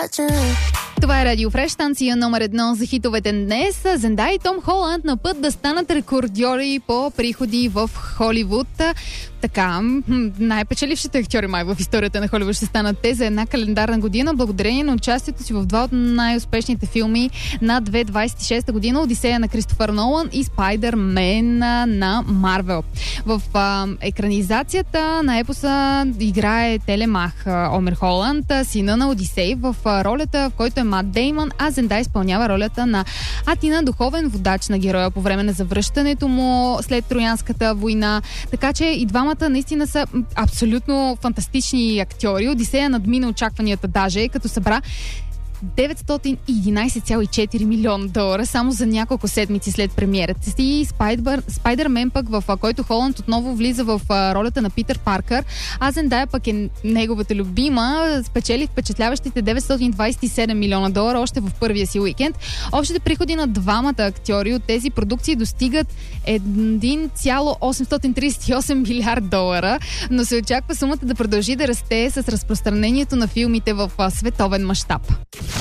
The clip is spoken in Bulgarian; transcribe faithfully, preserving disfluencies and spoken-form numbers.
Това е Радио Фреш, станция номер едно за хитовете днес. Зендай и Том Холанд на път да станат рекордьори по приходи в Холивуд. Така, най-печелившите актьори май в историята на Холивуд ще станат те за една календарна година, благодарение на участието си в два от най-успешните филми на две хиляди двадесет и шеста година: Одисея на Кристофър Нолан и Спайдърмен на Марвел. В а, екранизацията на епоса играе Телемах Омер Холанд, сина на Одисей, в а, ролята, в който е Мат Деймън, а Зендай изпълнява ролята на Атина, духовен водач на героя по време на завръщането му след Троянската война. Така че и двамата наистина са абсолютно фантастични актьори. Одисея надмина очакванията даже, като събра деветстотин и единадесет цяло и четири милиона долара само за няколко седмици след премиерата си. Спайдър, Спайдърмен пък, в който Холанд отново влиза в ролята на Питър Паркър, а Зендая пък е неговата любима, спечели впечатляващите деветстотин двадесет и седем милиона долара още в първия си уикенд. Общите приходи на двамата актьори от тези продукции достигат един цяло осемстотин тридесет и осем милиард долара, но се очаква сумата да продължи да расте с разпространението на филмите в световен мащаб.